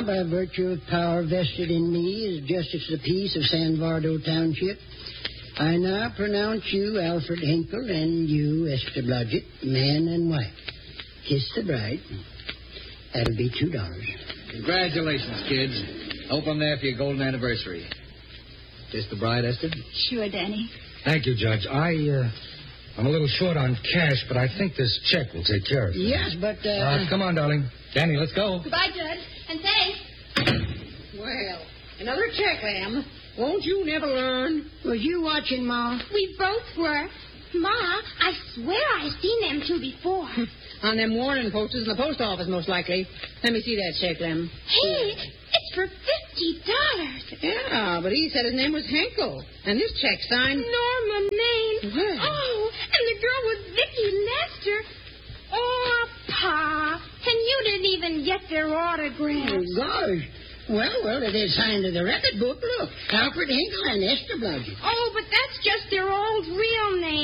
now, by virtue of power vested in me as Justice of the Peace of San Vardo Township, I now pronounce you Alfred Hinkle and you, Esther Blodgett, man and wife. Kiss the bride. That'll be $2. Congratulations, kids. Hope I'm there for your golden anniversary. Kiss the bride, Esther? Sure, Danny. Thank you, Judge. I'm a little short on cash, but I think this check will take care of it. Yes, but... Come on, darling. Danny, let's go. Goodbye, Judge. And thanks. Well, another check, Lamb. Won't you never learn? Was you watching, Ma? We both were. Ma, I swear I've seen them two before. On them warning posters in the post office, most likely. Let me see that check, Lem. Hey, it's for $50. Yeah, but he said his name was Hinkle. And this check signed... Norma Maine. Well. Oh, and the girl was Vicky Lester. Oh, Pa. And you didn't even get their autographs. Oh, gosh. Well, it is signed to the record book. Look, Alfred Hinkle and Esther Blodgett. Oh, but that's just their old real name.